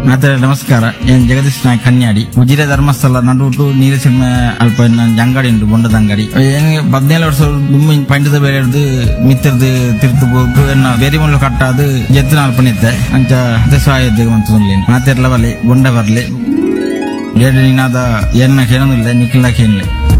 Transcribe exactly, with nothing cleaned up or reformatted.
ಮಾತರೆ ನಮಸ್ಕಾರ ಏನ್ ಜಗದೀಶ್ ನಾಯಕ್ ಕನ್ಯಾಡಿ ಉಜಿರೆ ಧರ್ಮಸ್ಥಳ ನಡುಟು ನೀರು ಸಿನಿಮಾ ಅಲ್ಪ ಅಂಗಡಿ ಉಂಟು ಬೊಂಡದ ಅಂಗಡಿ ಏನ್ ಹದಿನೇಳು ವರ್ಷ ದುಮ್ಮಿ ಪಂಡದ ಬೇರೆ ಹಿಡ್ದು ಮಿತ್ರದು ತಿರ್ತು ಹೋಗ್ದು ಏನ ಬೇರೆ ಮುಳ್ಳು ಕಟ್ಟಾದು ಎದ್ದು ನಾಲ್ಕು ಪಣಿದ್ದೆ ಅಂಚ ದೇಶವಾಯದ್ದು ಅಂತ ಮಾತೆರ್ಲ ಬಲಿ ಬೊಂಡ ಬರ್ಲಿ ಏಳು ನಿನಾದ ಏನ ಕೇಳೋದಿಲ್ಲ ನಿಖಿಲ ಕೇಳಲಿ.